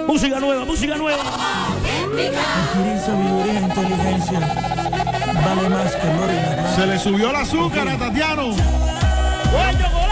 Música nueva, música nueva. Adquirir sabiduría e inteligencia vale más que el oro y la plata. Se le subió el azúcar a Tatiano. ¡Coño,